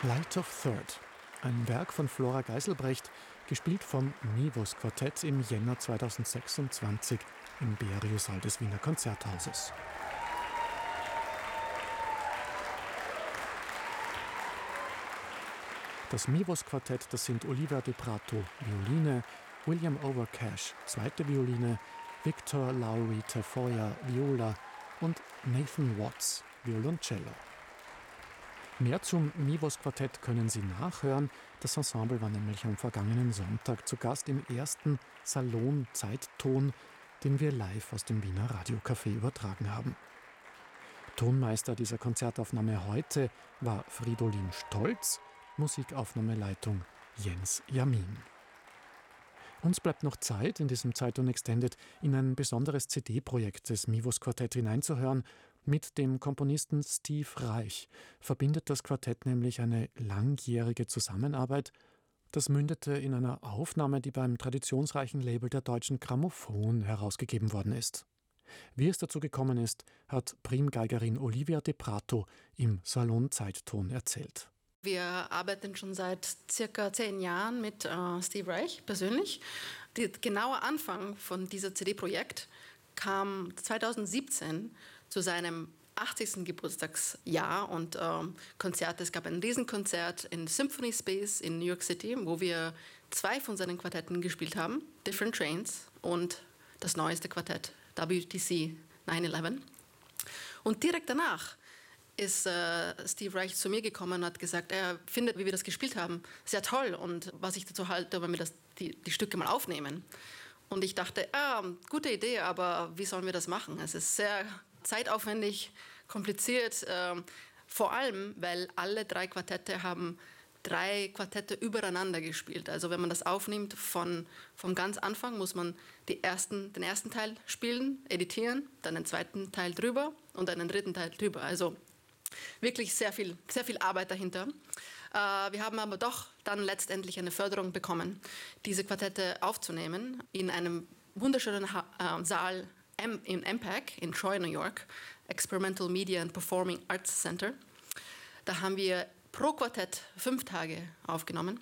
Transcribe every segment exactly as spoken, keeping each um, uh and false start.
Light of Third, ein Werk von Flora Geiselbrecht, gespielt vom Mivos Quartett im Jänner zweitausendsechsundzwanzig im Berio-Saal des Wiener Konzerthauses. Das Mivos Quartett, das sind Oliver de Prato, Violine, William Overcash, zweite Violine, Victor Lowry Tafoya, Viola und Nathan Watts, Violoncello. Mehr zum Mivos Quartett können Sie nachhören. Das Ensemble war nämlich am vergangenen Sonntag zu Gast im ersten Salon Zeitton, den wir live aus dem Wiener Radiocafé übertragen haben. Tonmeister dieser Konzertaufnahme heute war Fridolin Stolz, Musikaufnahmeleitung Jens Jamin. Uns bleibt noch Zeit, in diesem Zeitton Extended in ein besonderes C D-Projekt des Mivos Quartett hineinzuhören. Mit dem Komponisten Steve Reich verbindet das Quartett nämlich eine langjährige Zusammenarbeit. Das mündete in einer Aufnahme, die beim traditionsreichen Label der Deutschen Grammophon herausgegeben worden ist. Wie es dazu gekommen ist, hat Primgeigerin Olivia de Prato im Salon Zeitton erzählt. Wir arbeiten schon seit circa zehn Jahren mit äh, Steve Reich persönlich. Der genaue Anfang von diesem C D-Projekt kam zweitausendsiebzehn zu seinem achtzigsten Geburtstagsjahr und ähm, Konzert. Es gab ein Riesenkonzert in Symphony Space in New York City, wo wir zwei von seinen Quartetten gespielt haben, Different Trains und das neueste Quartett, W T C neun elf. Und direkt danach ist äh, Steve Reich zu mir gekommen und hat gesagt, er findet, wie wir das gespielt haben, sehr toll und was ich dazu halte, wenn wir das, die, die Stücke mal aufnehmen. Und ich dachte, ah, gute Idee, aber wie sollen wir das machen? Es ist sehr zeitaufwendig, kompliziert, äh, vor allem, weil alle drei Quartette haben drei Quartette übereinander gespielt. Also wenn man das aufnimmt von, vom ganz Anfang, muss man die ersten, den ersten Teil spielen, editieren, dann den zweiten Teil drüber und dann den dritten Teil drüber. Also wirklich sehr viel, sehr viel Arbeit dahinter. Äh, wir haben aber doch dann letztendlich eine Förderung bekommen, diese Quartette aufzunehmen in einem wunderschönen ha- äh, Saal M- in M PAC in Troy, New York, Experimental Media and Performing Arts Center. Da haben wir pro Quartett fünf Tage aufgenommen.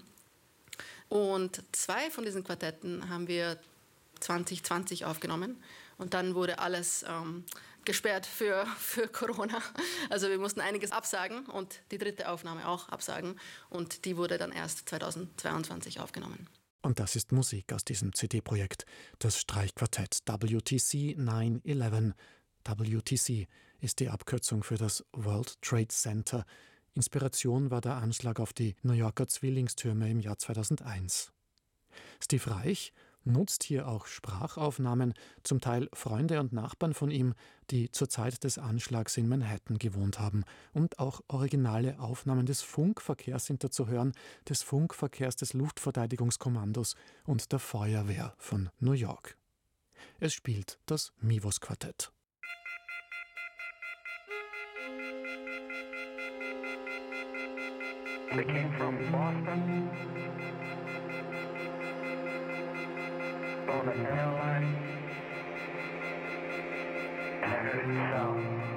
Und zwei von diesen Quartetten haben wir zwanzig zwanzig aufgenommen. Und dann wurde alles ähm, gesperrt für, für Corona. Also wir mussten einiges absagen und die dritte Aufnahme auch absagen. Und die wurde dann erst zweitausendzweiundzwanzig aufgenommen. Und das ist Musik aus diesem C D-Projekt, das Streichquartett W T C neun elf. W T C ist die Abkürzung für das World Trade Center. Inspiration war der Anschlag auf die New Yorker Zwillingstürme im Jahr zweitausendeins. Steve Reich nutzt hier auch Sprachaufnahmen, zum Teil Freunde und Nachbarn von ihm, die zur Zeit des Anschlags in Manhattan gewohnt haben. Und auch originale Aufnahmen des Funkverkehrs sind da zu hören, des Funkverkehrs des Luftverteidigungskommandos und der Feuerwehr von New York. Es spielt das Mivos Quartett. They came from Boston on an airline, and I heard the sound.